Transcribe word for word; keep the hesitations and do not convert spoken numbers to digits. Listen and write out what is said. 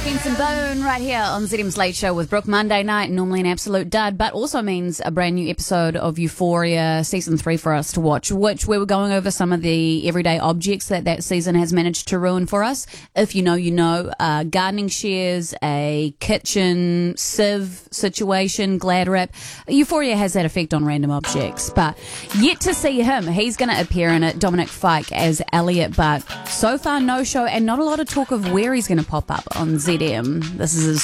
Fence and Bone right here on Z M's Late Show with Brooke. Monday night, normally an absolute dud, but also means a brand new episode of Euphoria season three for us to watch, which we were going over some of the everyday objects that that season has managed to ruin for us. If you know, you know, uh, gardening shears, a kitchen sieve situation, Glad wrap. Euphoria has that effect on random objects, but yet to see him. He's going to appear in it, Dominic Fike as Elliot, but so far no show and not a lot of talk of where he's going to pop up on Z M. This is his